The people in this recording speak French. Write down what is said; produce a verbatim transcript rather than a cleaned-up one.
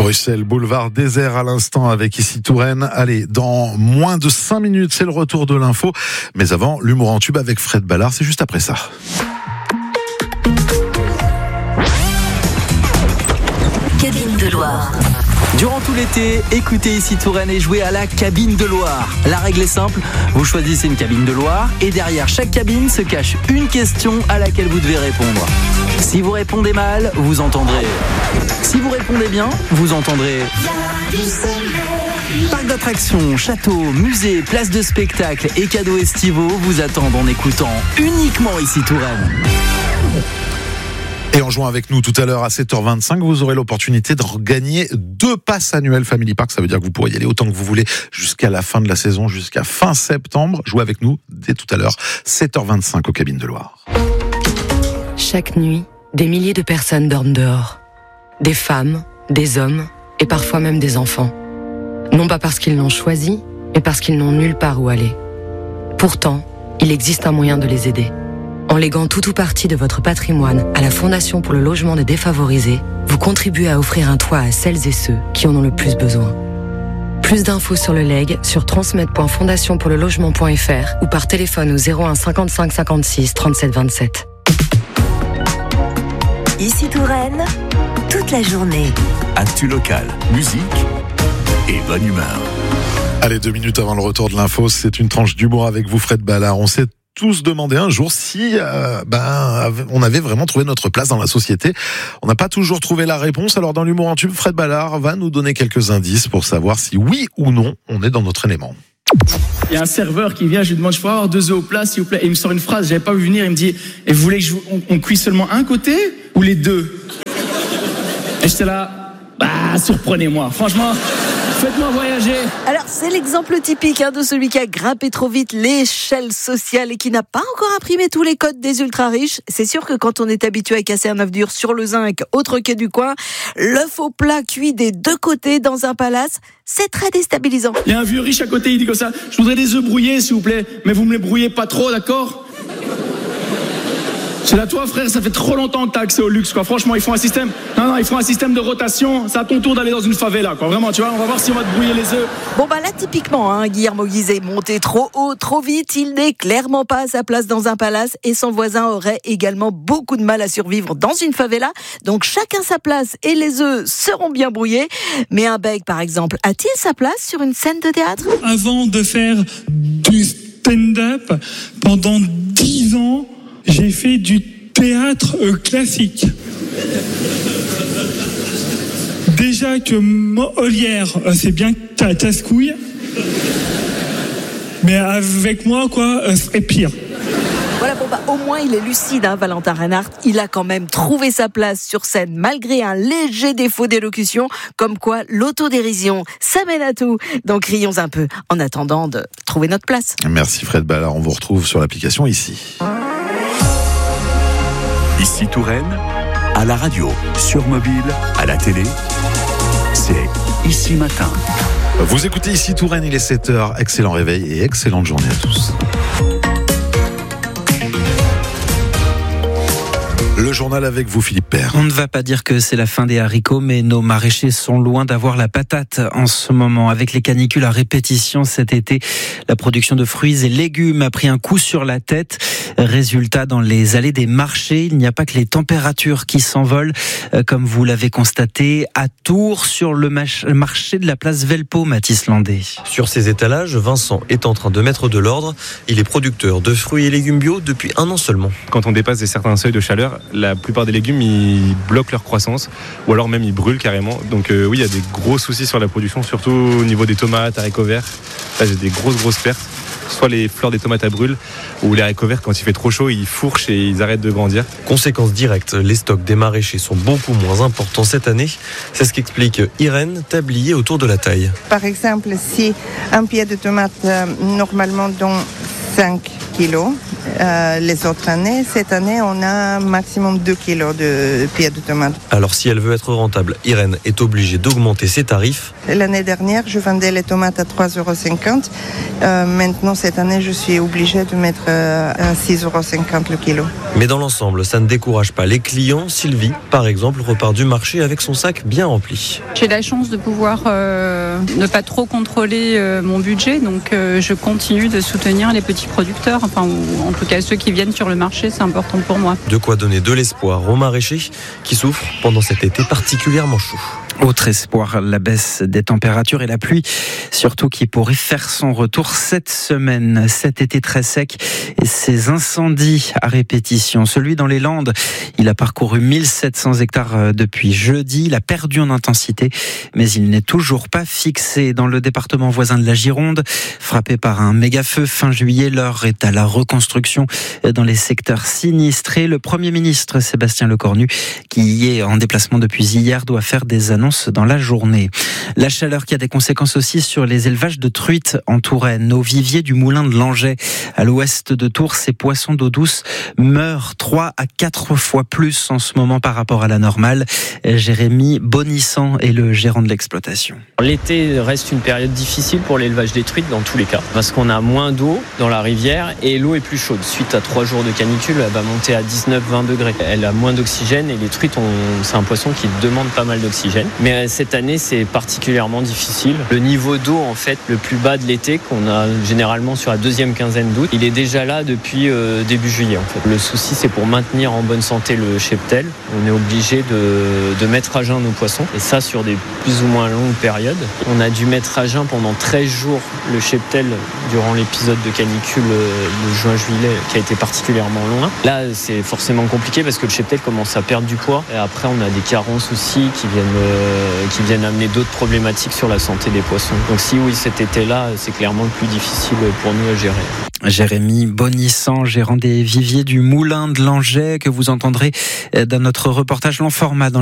Bruxelles, boulevard désert à l'instant avec ici Touraine. Allez, dans moins de cinq minutes, c'est le retour de l'info. Mais avant, l'humour en tube avec Fred Ballard, c'est juste après ça. Cabine de Loire. Durant tout l'été, écoutez ici Touraine et jouez à la cabine de Loire. La règle est simple, vous choisissez une cabine de Loire et derrière chaque cabine se cache une question à laquelle vous devez répondre. Si vous répondez mal, vous entendrez. Si vous répondez bien, vous entendrez. Parc d'attractions, châteaux, musées, places de spectacle et cadeaux estivaux vous attendent en écoutant uniquement ici Touraine. Et en jouant avec nous tout à l'heure à sept heures vingt-cinq, vous aurez l'opportunité de gagner deux passes annuelles Family Park. Ça veut dire que vous pourrez y aller autant que vous voulez jusqu'à la fin de la saison, jusqu'à fin septembre. Jouez avec nous dès tout à l'heure, sept heures vingt-cinq aux cabines de Loire. Chaque nuit, des milliers de personnes dorment dehors. Des femmes, des hommes et parfois même des enfants. Non pas parce qu'ils l'ont choisi, mais parce qu'ils n'ont nulle part où aller. Pourtant, il existe un moyen de les aider. En léguant tout ou partie de votre patrimoine à la Fondation pour le logement des défavorisés, vous contribuez à offrir un toit à celles et ceux qui en ont le plus besoin. Plus d'infos sur le legs sur transmet point fondation pour le logement point f r ou par téléphone au zéro un cinquante-cinq cinquante-six trente-sept vingt-sept. Ici Touraine, toute la journée. Actu local, musique et bonne humeur. Allez, deux minutes avant le retour de l'info, c'est une tranche d'humour avec vous, Fred Ballard. On s'est tous demandé un jour si euh, ben, on avait vraiment trouvé notre place dans la société. On n'a pas toujours trouvé la réponse. Alors dans l'humour en tube, Fred Ballard va nous donner quelques indices pour savoir si oui ou non on est dans notre élément. Il y a un serveur qui vient, je lui demande, je peux avoir deux œufs au plat s'il vous plaît, et il me sort une phrase, j'avais pas vu venir, il me dit, et vous voulez que je, on, on cuise seulement un côté ou les deux? Et j'étais là, bah surprenez-moi, franchement. Faites-moi voyager. Alors, c'est l'exemple typique hein, de celui qui a grimpé trop vite l'échelle sociale et qui n'a pas encore imprimé tous les codes des ultra-riches. C'est sûr que quand on est habitué à casser un œuf dur sur le zinc, autre quai du coin, l'œuf au plat cuit des deux côtés dans un palace, c'est très déstabilisant. Il y a un vieux riche à côté, il dit comme ça, je voudrais des œufs brouillés s'il vous plaît, mais vous me les brouillez pas trop, d'accord? C'est là, toi, frère, ça fait trop longtemps que t'as accès au luxe, quoi. Franchement, ils font un système. Non, non, ils font un système de rotation. C'est à ton tour d'aller dans une favela, quoi. Vraiment, tu vois, on va voir si on va te brouiller les œufs. Bon, bah là, typiquement, hein, Guillermo Guizet est monté trop haut, trop vite. Il n'est clairement pas à sa place dans un palace et son voisin aurait également beaucoup de mal à survivre dans une favela. Donc, chacun sa place et les œufs seront bien brouillés. Mais un bec, par exemple, a-t-il sa place sur une scène de théâtre? Avant de faire du stand-up, pendant dix ans, j'ai fait du théâtre euh, classique. Déjà que Molière, euh, c'est bien ta casse-couille. Mais avec moi, quoi, euh, c'est pire. Voilà, bon bah au moins il est lucide, hein, Valentin Reinhardt. Il a quand même trouvé sa place sur scène malgré un léger défaut d'élocution. Comme quoi, l'autodérision, ça mène à tout. Donc rions un peu en attendant de trouver notre place. Merci Fred Ballard, on vous retrouve sur l'application ici. Ici Touraine, à la radio, sur mobile, à la télé, c'est Ici Matin. Vous écoutez ici Touraine, il est sept heures. Excellent réveil et excellente journée à tous. Le journal avec vous, Philippe Père. On ne va pas dire que c'est la fin des haricots, mais nos maraîchers sont loin d'avoir la patate en ce moment. Avec les canicules à répétition cet été, la production de fruits et légumes a pris un coup sur la tête. Résultat, dans les allées des marchés, il n'y a pas que les températures qui s'envolent, comme vous l'avez constaté à Tours, sur le marché de la place Velpeau, Mathis Landé. Sur ces étalages, Vincent est en train de mettre de l'ordre. Il est producteur de fruits et légumes bio depuis un an seulement. Quand on dépasse des certains seuils de chaleur, la plupart des légumes ils bloquent leur croissance ou alors même ils brûlent carrément. Donc euh, oui, il y a des gros soucis sur la production, surtout au niveau des tomates, haricots verts. Là, j'ai des grosses grosses pertes. Soit les fleurs des tomates à brûlent ou les haricots verts, quand il fait trop chaud, ils fourchent et ils arrêtent de grandir. Conséquence directe, les stocks des maraîchers sont beaucoup moins importants cette année. C'est ce qu'explique Irène, tablier autour de la taille. Par exemple, si un pied de tomate euh, normalement dans cinq kilos. Euh, les autres années, cette année, on a maximum deux kilos de pieds de tomates. Alors si elle veut être rentable, Irène est obligée d'augmenter ses tarifs. L'année dernière, je vendais les tomates à trois euros cinquante. Euh, maintenant, cette année, je suis obligée de mettre euh, à six euros cinquante le kilo. Mais dans l'ensemble, ça ne décourage pas les clients. Sylvie, par exemple, repart du marché avec son sac bien rempli. J'ai la chance de pouvoir euh, ne pas trop contrôler euh, mon budget, donc euh, je continue de soutenir les petits producteurs, enfin, ou en tout cas ceux qui viennent sur le marché, c'est important pour moi. De quoi donner de l'espoir aux maraîchers qui souffrent pendant cet été particulièrement chaud. Autre espoir, la baisse des températures et la pluie, surtout qui pourrait faire son retour cette semaine. Cet été très sec et ces incendies à répétition. Celui dans les Landes, il a parcouru mille sept cents hectares depuis jeudi. Il a perdu en intensité, mais il n'est toujours pas fixé. Dans le département voisin de la Gironde, frappé par un méga-feu fin juillet, l'heure est à la reconstruction dans les secteurs sinistrés. Le Premier ministre Sébastien Lecornu, qui y est en déplacement depuis hier, doit faire des annonces dans la journée. La chaleur qui a des conséquences aussi sur les élevages de truites en Touraine. Au vivier du moulin de Langeais, à l'ouest de Tours, ces poissons d'eau douce meurent trois à quatre fois plus en ce moment par rapport à la normale. Jérémy Bonissant est le gérant de l'exploitation. L'été reste une période difficile pour l'élevage des truites dans tous les cas, parce qu'on a moins d'eau dans la rivière et l'eau est plus chaude. Suite à trois jours de canicule, elle va monter à dix-neuf à vingt degrés. Elle a moins d'oxygène et les truites, ont... c'est un poisson qui demande pas mal d'oxygène. Mais cette année, c'est particulièrement difficile. Le niveau d'eau, en fait, le plus bas de l'été, qu'on a généralement sur la deuxième quinzaine d'août, il est déjà là depuis euh, début juillet. En fait. Le souci, c'est pour maintenir en bonne santé le cheptel. On est obligé de, de mettre à jeun nos poissons, et ça sur des plus ou moins longues périodes. On a dû mettre à jeun pendant treize jours le cheptel durant l'épisode de canicule de juin-juillet, qui a été particulièrement long. Là, c'est forcément compliqué parce que le cheptel commence à perdre du poids. Et après, on a des carences aussi qui viennent Euh, qui viennent amener d'autres problématiques sur la santé des poissons. Donc si oui, cet été-là, c'est clairement le plus difficile pour nous à gérer. Jérémy Bonissant, gérant des viviers du moulin de Langeais, que vous entendrez dans notre reportage long format dans